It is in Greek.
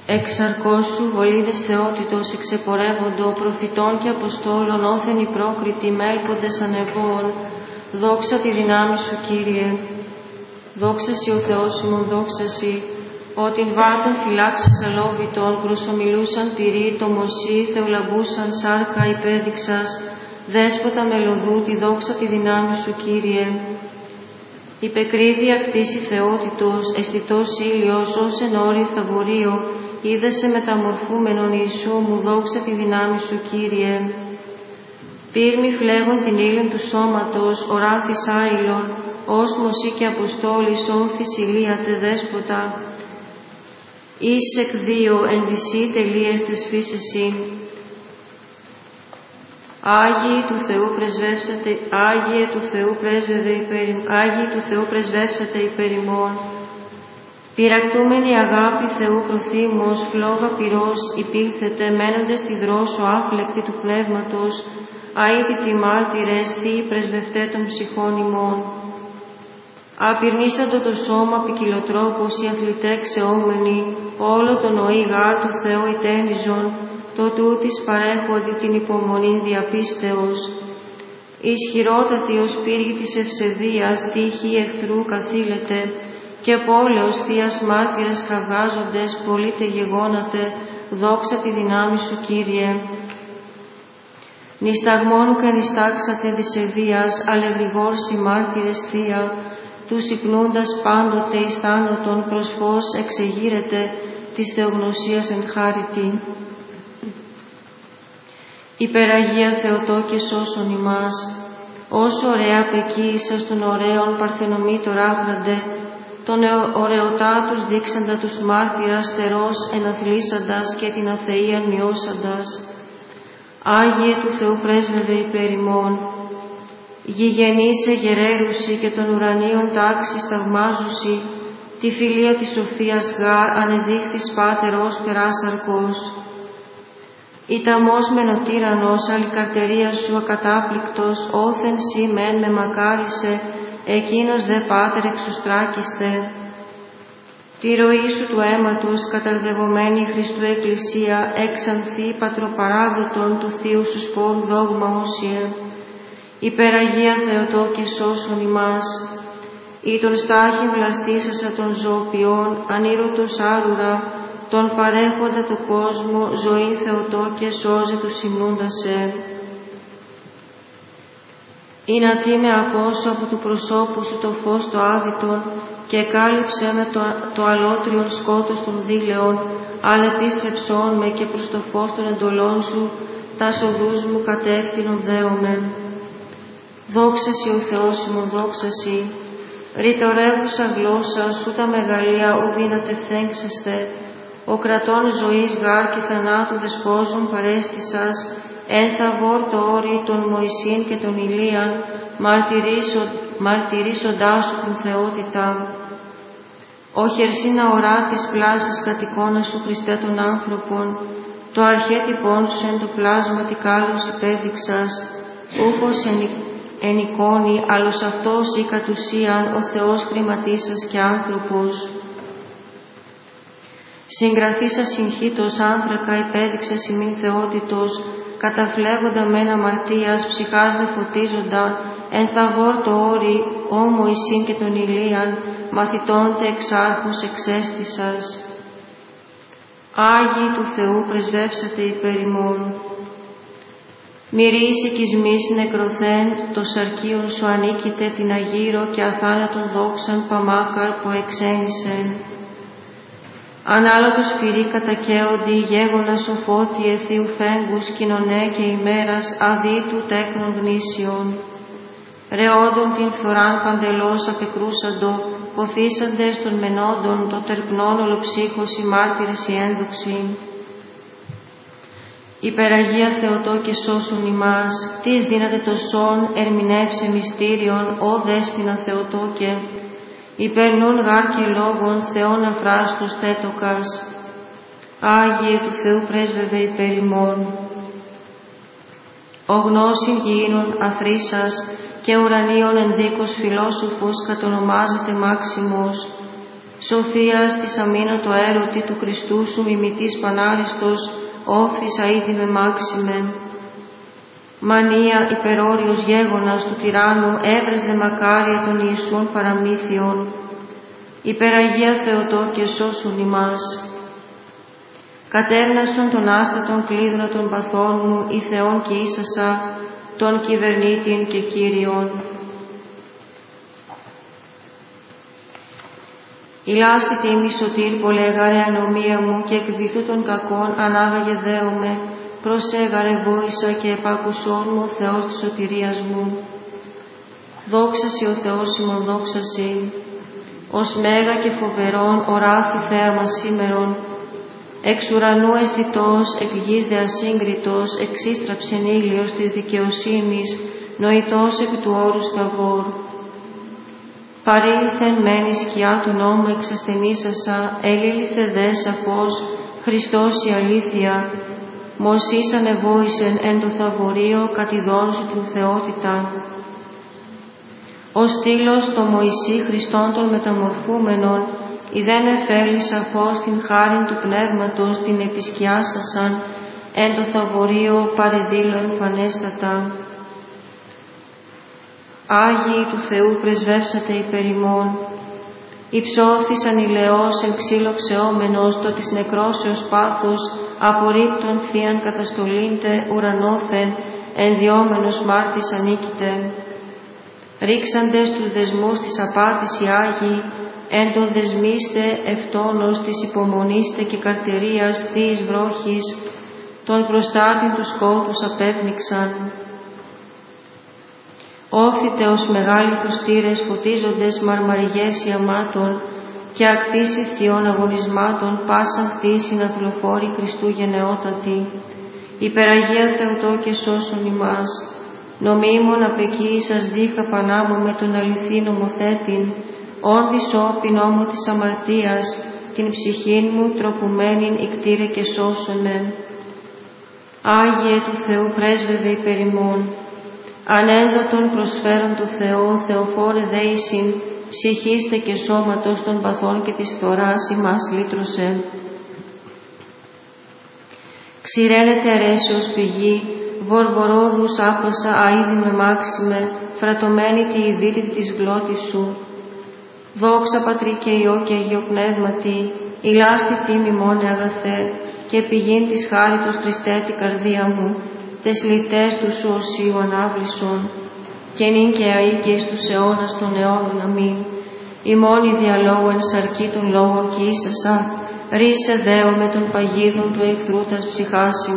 Εξ αρκός σου βολίδες θεότητος εξεπορεύοντο προφητών και αποστόλων όθεν οι πρόκριτοι μέλποντες ανεβών. Δόξα τη δυνάμει σου, Κύριε. Δόξα σοι ο Θεός ημών, δόξα σοι. Ότι βάτων φυλάξεις αλόβητων προσομιλούσαν πυρί το μωσί θεολαμπούσαν σάρκα υπέδειξας. Δέσποτα μελωδού τη δόξα τη δυνάμει σου, Κύριε. Υπεκρύβεια κτήση θεότητος, αισθητός ήλιος, ως εν όρη θαβορείο, είδεσαι μεταμορφούμενον Ιησού μου, δόξα τη δυνάμει σου, Κύριε. Πύρμη φλέγον την ύλην του σώματος, οράθης άειλον, ως μωσί και αποστόλης, όρθης ηλίατε δέσποτα. Εις εκ δύο ενδυσί τελείες της φύσεσιν. Άγιοι του Θεού πρεσβεύσατε, Άγιε του Θεού Άγιοι του Θεού πρεσβεύσατε υπέρ ημών. Πυρακτούμενη αγάπη Θεού προθύμως, φλόγα πυρός υπήλθετε, μένοντες στη δρόσο άφλεκτη του πνεύματος, αίτητοι μάρτυρες, θείοι πρεσβευτέ των ψυχών ημών. Απειρνήσαντο το σώμα ποικιλοτρόπως οι αθλητέ ξεόμενοι, όλο το νοή γάρ του Θεού ητένιζον, το τούτης παρέχοντι την υπομονήν διαπίστεως. Ισχυρότατη ως πύργη της ευσεβίας τύχη εχθρού καθήλεται, και πόλεως θείας μάρτυρες καυγάζοντες πολύτε γεγόνατε, δόξα τη δυνάμει σου, Κύριε. Νησταγμόνου και νηστάξατε δισεβίας, αλεγρηγόρσι μάρτυρες θεία, τους υπνούντας πάντοτε εις θάνατον προς φως εξεγείρεται της θεογνωσίας εν χάριτη. Υπεραγία Θεοτό και σώσον ημάς, όσο ωραία πεκοίησας των ωραίων παρθενομήτωρ άγραντε, τον ωραιοτάτους δείξαντα τους μάρτυρας στερός εναθλίσαντας και την αθεΐαν μειώσαντας. Άγιε του Θεού πρέσβευε υπέρ ημών, γηγενήσε γερέρουσι και των ουρανίων τάξης θαυμάζουσι, τη φιλία της σοφίας γάρ ανεδείχθης πάτερος περάσαρκος. Ηταμός μεν ο τύραννος, αλληκαρτερία σου ακατάπληκτος, όθεν σοι μεν με μακάρισε, εκείνος δε πάτερ εξουστράκιστε. Τη ροή σου του αίματος, καταρδευομένη Χριστού Εκκλησία, έξανθη πατροπαράδοτον του Θείου σου σπόρου δόγμα όσιε. Υπεραγία Θεοτό και σώσον ημάς, ή τον στάχη βλαστήσασα των ζωοποιών, ανήρωτος άρουρα, τον παρέχοντα το κόσμο, ζωή Θεοτό και σώζε τους συμνούντασαι. Ή να τι με απόσω από του προσώπου σου το φως το άδυτον και κάλυψε με το αλότριον σκότος των δίλαιων, αλλά επίστρεψόν με και προς το φως των εντολών σου, τα οδούς μου κατεύθυνον δέομαι. Δόξα σοι ο Θεός ημών, δόξα σοι. Ρητορεύουσα γλώσσα σου τα μεγαλεία ουδύνατε φθέγξεστε, ο κρατών ζωής γάρ και θανάτου δεσπόζων παρέστησας, εν θαβόρ το όρι των Μωυσήν και των Ηλίαν, μαρτυρήσοντάς σου την θεότητα. Ο χερσίνα ορά της πλάσης κατ' εικόνα σου Χριστέ των άνθρωπων, το αρχέτυπον σου εν το πλάσματι κάλους υπέδειξας, ούχος εν εικόνη, άλλος αυτός ή κατ' ουσίαν ο Θεός χρηματίσας και άνθρωπος. Συγκραθήσας συγχύτως άνθρακα υπέδειξες ημίν θεότητος, καταφλέγοντα μεν αμαρτίας ψυχάς δε φωτίζοντα, εν θαβόρ το όρι, ο Μωυσήν και τον Ηλίαν, μαθητώντε εξάρχους εξέστησας. Άγιοι του Θεού πρεσβεύσατε υπέρ ημών. Μυρίσει οικισμής νεκροθέν, το σαρκίον σου ανήκειτε την αγύρο και αθάνατον δόξαν παμάκαρ που εξένησεν. Ανάλογος φυρί κατακαίοντι, γέγονα σοφότιε θείου φέγγους, κοινωνέ και ημέρας αδίτου τέκνων γνήσιων. Ρεόντων την φθοράν παντελώς απεκρούσαντο, ποθήσαντες των μενόντων, το τερπνών ολοψύχος οι μάρτυρες οι ένδοξοι. Υπεραγία Θεοτό και σώσον ημάς, τις δύναται το σόν ερμηνεύσε μυστήριον, ο δέσποινα Θεοτό και υπερνούν γάρ και λόγων Θεόν αφράστος τέτοκας. Άγιε του Θεού πρέσβευε υπέρ ημών. Ο γνώσιν γήινων αθρίσας και ουρανίων ενδίκος φιλόσοφος κατονομάζεται Μάξιμος. Σοφίας της αμήνατο έρωτη του Χριστού σου μιμητής πανάριστος, όφθησα ήδη με μάξιμεν. Μανία υπερόριος γέγονας του τυράννου έβρες δε μακάρια των Ιησούν παραμύθιων. Υπεραγία Θεοτό και σώσουν ημάς. Κατέρνασον τον άστατον κλείδωνα των παθών μου, η Θεόν και ίσασα, τον κυβερνήτην και Κύριον. Ηλάστη τίμη σωτήρ πολέγαρε ανομία μου και εκβηθού των κακών ανάγαγε δέομαι, προσέγαρε βόησα και επάκουσόν μου ο Θεός της σωτηρίας μου. Δόξασι ο Θεός ημών δόξασι, ως μέγα και φοβερόν οράθη θέρμα σήμερον, εξ ουρανού αισθητός, εκ γης δε ασύγκριτος, εξίστραψεν ήλιος της δικαιοσύνης, νοητός επί του όρους Θαβόρ. Παρήλθεν μεν η σκιά του νόμου εξασθενήσασα, ελήλθε δε σαφώς, Χριστός η αλήθεια, Μωσής ανεβόησεν εν το Θαβορείο κατηδών σου την θεότητα. Ο στήλος το Μωυσή Χριστόν των μεταμορφούμενων, ιδέν εφέλει σαφώς την χάριν του Πνεύματος την επισκιάσασαν, εν το Θαβορείο παρεδήλω εμφανέστατα. Άγιοι του Θεού πρεσβεύσατε υπέρ ημών, υψώθησαν ηλαιός εν ξύλο ξεόμενος, το της νεκρόσεως πάθος, απορρίπτων θείαν καταστολήντε ουρανόθεν, ενδιόμενος μάρτης ανήκειτε. Ρίξαντες τους δεσμούς της απάτης οι Άγιοι, εν τον δεσμίστε ευτόνος της υπομονήστε και καρτερίας θείης βρόχης, τον προστάτην τους σκότους απέπνιξαν. Όφθητε ως μεγάλοι φωστήρες φωτίζοντες μαρμαριγές ιαμάτων και ακτήσει θειών αγωνισμάτων πάσαν χτίσιν αθλοφόροι Χριστού γενναιότατη. Υπεραγία Θεοτό και σώσον ημάς. Νομίμων απ' εκεί σας δίχα πανάμω με τον αληθή νομοθέτην, όντι σώπην ώμο της αμαρτίας, την ψυχήν μου τροπουμένην ικτήρε και σώσονεν. Άγιε του Θεού πρέσβευε υπέρ ημών. Ανένδοτον προσφέρον το Θεό, Θεοφόρε δέησιν, ψυχήστε και σώματος των παθών και της φθοράς ημάς λύτρωσε. Ξηραίνεται αρέσεως πηγή, βορβορόδους άφωσα αΐδη με μάξιμε, φρατωμένη τη ιδίτητη της γλώτης σου. Δόξα Πατρί και Υιό και Αγίο Πνεύματι, ηλάστη τίμη μόνε αγαθέ, και πηγήν της χάριτος Χριστέ την καρδία μου, τες λιτές του σου οσίου ανάβλησον, και νυν και αεί και εις τους αιώνας των αιώνων αμήν. Η μόνη διαλόγου εν σαρκή των λόγων και ίσασα, ρίσε δέο με των παγίδων του εχθρού τας ψυχάς